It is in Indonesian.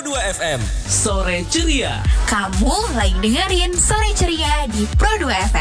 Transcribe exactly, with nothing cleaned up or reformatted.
dua F M. Sore ceria. Kamu lagi dengerin Sore Ceria di Pro dua F M.